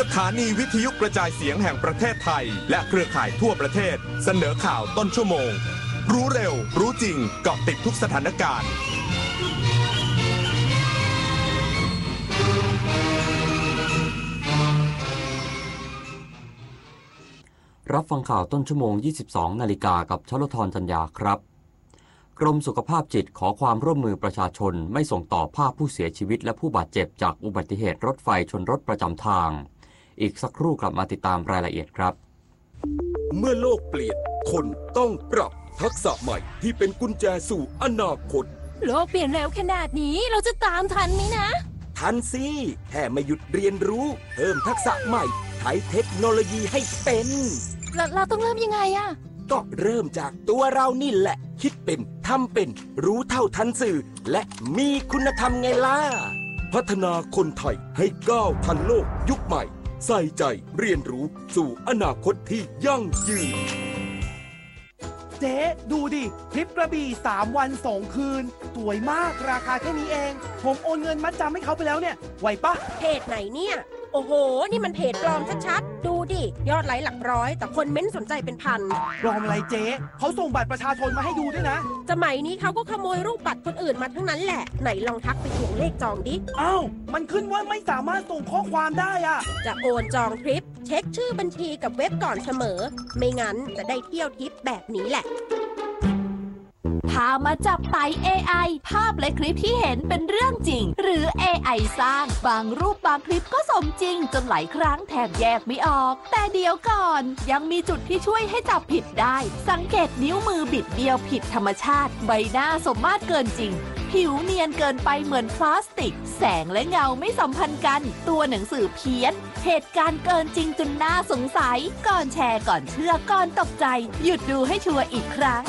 ถานีวิทยุกระจายเสียงแห่งประเทศไทยและเครือข่ายทั่วประเทศเสนอข่าวต้นชั่วโมงรู้เร็วรู้จริงเกาะติดทุกสถานการณ์รับฟังข่าวต้นชั่วโมง 22 นาฬิกากับชลธร จัญญาครับกรมสุขภาพจิตขอความร่วมมือประชาชนไม่ส่งต่อภาพผู้เสียชีวิตและผู้บาดเจ็บจากอุบัติเหตุรถไฟชนรถประจำทางอีกสักครู่กลับมาติดตามรายละเอียดครับเมื่อโลกเปลี่ยนคนต้องปรับทักษะใหม่ที่เป็นกุญแจสู่อนาคตโลกเปลี่ยนเร็วขนาดนี้เราจะตามทันไหมนะทันสิแค่ไม่หยุดเรียนรู้เพิ่มทักษะใหม่ใช้เทคโนโลยีให้เป็นเราต้องเริ่มยังไงอะก็เริ่มจากตัวเรานี่แหละคิดเป็นทำเป็นรู้เท่าทันสื่อและมีคุณธรรมไงล่ะพัฒนาคนไทยให้ก้าวทันโลกยุคใหม่ใส่ใจเรียนรู้สู่อนาคตที่ยั่งยืนเจ๊ดูดิทริปกระบี่3 วัน 2 คืนสวยมากราคาแค่นี้เองผมโอนเงินมัดจำให้เขาไปแล้วเนี่ยไหวปะเพจไหนเนี่ยโอ้โหนี่มันเพจปลอมชัดๆดูดิยอดไลค์หลักร้อยแต่คนเม้นสนใจเป็นพันปลอมอะไรเจ๊เขาส่งบัตรประชาชนมาให้ดูด้วยนะสมัยนี้เขาก็ขโมยรูปบัตรคนอื่นมาทั้งนั้นแหละไหนลองทักไปทวงเลขจองดิอ้าวมันขึ้นว่าไม่สามารถส่งข้อความได้อะจะโอนจองทริปเช็คชื่อบัญชีกับเว็บก่อนเสมอไม่งั้นจะได้เที่ยวทิปแบบนี้แหละพามาจับไต่ AI ภาพและคลิปที่เห็นเป็นเรื่องจริงหรือ AI สร้างบางรูปบางคลิปก็สมจริงจนหลายครั้งแทบแยกไม่ออกแต่เดี๋ยวก่อนยังมีจุดที่ช่วยให้จับผิดได้สังเกตนิ้วมือบิดเบี้ยวผิดธรรมชาติใบหน้าสมมาตรเกินจริงผิวเนียนเกินไปเหมือนพลาสติกแสงและเงาไม่สัมพันธ์กันตัวหนังสือเพี้ยนเหตุการณ์เกินจริงจนน่าสงสัยก่อนแชร์ก่อนเชื่อก่อนตกใจหยุดดูให้ชัวร์อีกครั้ง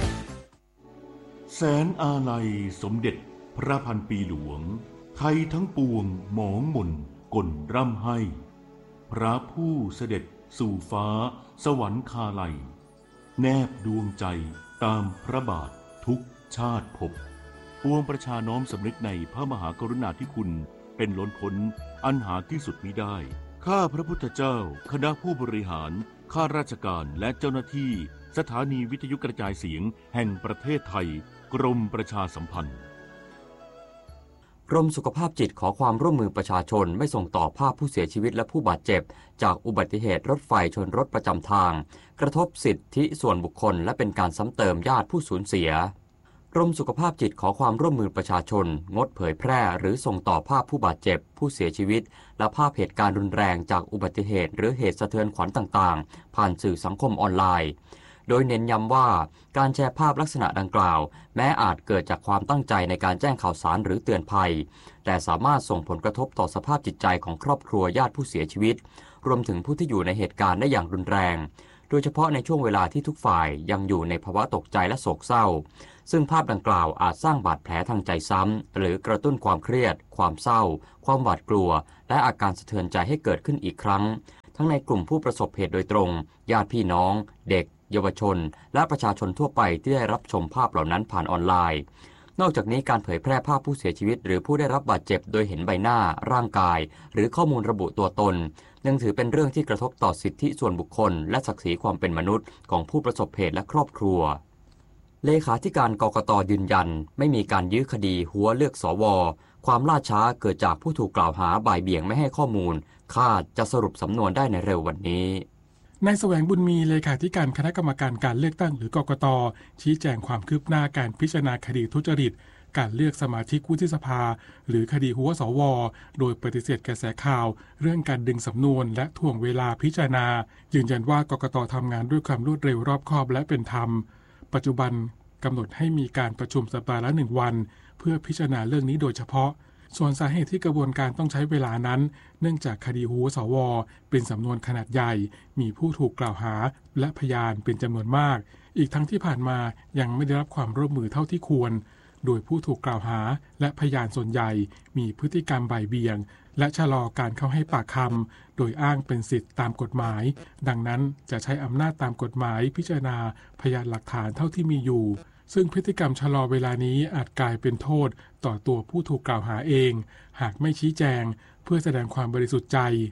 แสนอาลัยสมเด็จพระพันปีหลวงไทยทั้งปวงหมองหม่นก่นร่ำให้พระผู้เสด็จสู่ฟ้าสวรรคาลัยแนบดวงใจตามพระบาททุกชาติภพปวงประชาน้อมสำนึกในพระมหากรุณาธิคุณเป็นล้นพ้นอันหาที่สุดมิได้ข้าพระพุทธเจ้าคณะผู้บริหารข้าราชการและเจ้าหน้าที่สถานีวิทยุกระจายเสียงแห่งประเทศไทยกรมประชาสัมพันธ์กรมสุขภาพจิตขอความร่วมมือประชาชนไม่ส่งต่อภาพผู้เสียชีวิตและผู้บาดเจ็บจากอุบัติเหตุรถไฟชนรถประจำทางกระทบสิทธิส่วนบุคคลและเป็นการซ้ำเติมญาติผู้สูญเสียกรมสุขภาพจิตขอความร่วมมือประชาชนงดเผยแพร่หรือส่งต่อภาพผู้บาดเจ็บผู้เสียชีวิตและภาพเหตุการณ์รุนแรงจากอุบัติเหตุหรือเหตุสะเทือนขวัญต่างๆผ่านสื่อสังคมออนไลน์โดยเน้นย้ำว่าการแชร์ภาพลักษณะดังกล่าวแม้อาจเกิดจากความตั้งใจในการแจ้งข่าวสารหรือเตือนภัยแต่สามารถส่งผลกระทบต่อสภาพจิตใจของครอบครัวญาติผู้เสียชีวิตรวมถึงผู้ที่อยู่ในเหตุการณ์ได้อย่างรุนแรงโดยเฉพาะในช่วงเวลาที่ทุกฝ่ายยังอยู่ในภาวะตกใจและโศกเศร้าซึ่งภาพดังกล่าวอาจสร้างบาดแผลทางใจซ้ำหรือกระตุ้นความเครียดความเศร้าความหวาดกลัวและอาการสะเทือนใจให้เกิดขึ้นอีกครั้งทั้งในกลุ่มผู้ประสบเหตุโดยตรงญาติพี่น้องเด็กเยาวชนและประชาชนทั่วไปที่ได้รับชมภาพเหล่านั้นผ่านออนไลน์นอกจากนี้การเผยแพร่ภาพผู้เสียชีวิตหรือผู้ได้รับบาดเจ็บโดยเห็นใบหน้าร่างกายหรือข้อมูลระบุตัวตนยังถือเป็นเรื่องที่กระทบต่อสิทธิส่วนบุคคลและศักดิ์ศรีความเป็นมนุษย์ของผู้ประสบเหตุและครอบครัวเลขาธิการกกต.ยืนยันไม่มีการยื้อคดีหัวเลือกสว.ความล่าช้าเกิดจากผู้ถูกกล่าวหาบ่ายเบี่ยงไม่ให้ข้อมูลคาดจะสรุปสำนวนได้ในเร็ววันนี้นายแสวงบุญมีเลขาธิการคณะกรรมการการเลือกตั้งหรือกกต.ชี้แจงความคืบหน้าการพิจารณาคดีทุจริตการเลือกสมาชิกวุฒิสภาหรือคดีหัวสว.โดยปฏิเสธกระแสข่าวเรื่องการดึงสำนวนและถ่วงเวลาพิจารณายืนยันว่ากกต.ทำงานด้วยความรวดเร็วรอบคอบและเป็นธรรมปัจจุบันกำหนดให้มีการประชุมสัปดาห์ละ1 วันเพื่อพิจารณาเรื่องนี้โดยเฉพาะส่วนสาเหตุที่กระบวนการต้องใช้เวลานั้นเนื่องจากคดีหัวสว.เป็นสำนวนขนาดใหญ่มีผู้ถูกกล่าวหาและพยานเป็นจำนวนมากอีกทั้งที่ผ่านมายังไม่ได้รับความร่วมมือเท่าที่ควรโดยผู้ถูกกล่าวหาและพยานส่วนใหญ่มีพฤติกรรมบ่ายเบี่ยงและชะลอการเข้าให้ปากคำโดยอ้างเป็นสิทธิตามกฎหมายดังนั้นจะใช้อำนาจตามกฎหมายพิจารณาพยานหลักฐานเท่าที่มีอยู่ซึ่งพฤติกรรมชะลอเวลานี้อาจกลายเป็นโทษต่อตัวผู้ถูกกล่าวหาเองหากไม่ชี้แจงเพื่อแสดงความบริสุทธิ์ใจ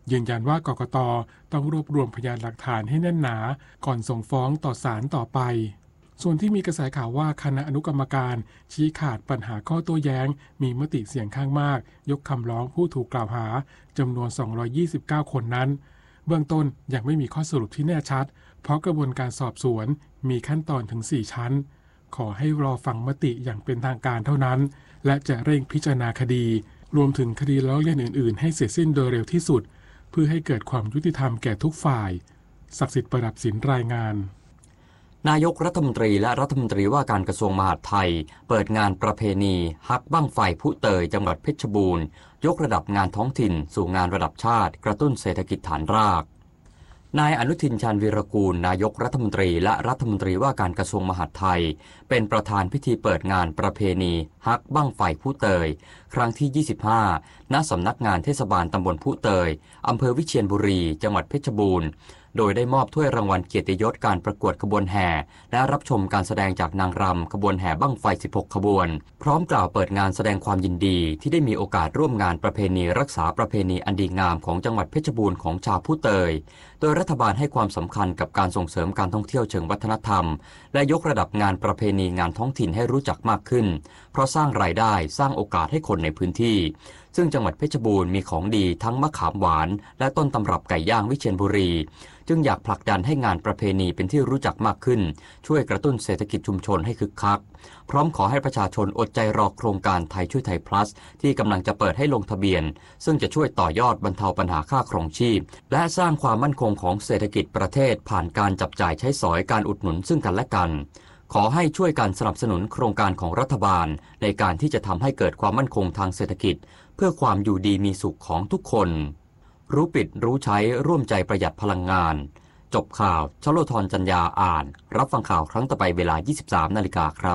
ยืนยันว่ากกต.ต้องรวบรวมพยานหลักฐานให้แน่นหนาก่อนส่งฟ้องต่อศาลต่อไปส่วนที่มีกระแสข่าวว่าคณะอนุกรรมการชี้ขาดปัญหาข้อโต้แย้งมีมติเสียงข้างมากยกคำร้องผู้ถูกกล่าวหาจำนวน229คนนั้นเบื้องต้นยังไม่มีข้อสรุปที่แน่ชัดเพราะกระบวนการสอบสวนมีขั้นตอนถึง4ชั้นขอให้รอฟังมติอย่างเป็นทางการเท่านั้นและจะเร่งพิจารณาคดีรวมถึงคดีล้อเลียนอื่นๆให้เสร็จสิ้นโดยเร็วที่สุดเพื่อให้เกิดความยุติธรรมแก่ทุกฝ่ายศักดิ์สิทธิ์ประดับศิลป์รายงานนายกรัฐมนตรีและรัฐมนตรีว่าการกระทรวงมหาดไทยเปิดงานประเพณีฮักบั้งไฟผู้เตยจังหวัดเพชรบูรณ์ยกระดับงานท้องถิ่นสู่งานระดับชาติกระตุ้นเศรษฐกิจฐานรากนายอนุทินชาญวีรกูลนายกรัฐมนตรีและรัฐมนตรีว่าการกระทรวงมหาดไทยเป็นประธานพิธีเปิดงานประเพณีฮักบั้งไฟผู้เตยครั้งที่25ณสำนักงานเทศบาลตำบลผู้เตยอำเภอวิเชียรบุรีจังหวัดเพชรบูรณ์โดยได้มอบถ้วยรางวัลเกียรติยศการประกวดขบวนแห่และรับชมการแสดงจากนางรำขบวนแห่บั้งไฟ16ขบวนพร้อมกล่าวเปิดงานแสดงความยินดีที่ได้มีโอกาสร่วมงานประเพณีรักษาประเพณีอันดีงามของจังหวัดเพชรบูรณ์ของชาวผู้เตยโดยรัฐบาลให้ความสำคัญกับการส่งเสริมการท่องเที่ยวเชิงวัฒนธรรมและยกระดับงานประเพณีงานท้องถิ่นให้รู้จักมากขึ้นเพราะสร้างรายได้สร้างโอกาสให้คนในพื้นที่ซึ่งจังหวัดเพชรบูรณ์มีของดีทั้งมะขามหวานและต้นตำรับไก่ย่างวิเชียรบุรีจึงอยากผลักดันให้งานประเพณีเป็นที่รู้จักมากขึ้นช่วยกระตุ้นเศรษฐกิจชุมชนให้คึกคักพร้อมขอให้ประชาชนอดใจรอโครงการไทยช่วยไทย plus ที่กำลังจะเปิดให้ลงทะเบียนซึ่งจะช่วยต่อยอดบรรเทาปัญหาค่าครองชีพและสร้างความมั่นคงของเศรษฐกิจประเทศผ่านการจับจ่ายใช้สอยการอุดหนุนซึ่งกันและกันขอให้ช่วยกันสนับสนุนโครงการของรัฐบาลในการที่จะทำให้เกิดความมั่นคงทางเศรษฐกิจเพื่อความอยู่ดีมีสุขของทุกคนรู้ปิดรู้ใช้ร่วมใจประหยัดพลังงานจบข่าวชโลธรจัญญาอ่านรับฟังข่าวครั้งต่อไปเวลา 23:00 น.ครับ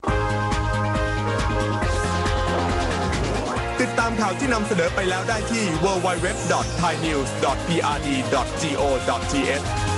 ติดตามข่าวที่นำเสนอไปแล้วได้ที่ www.thainews.prd.go.th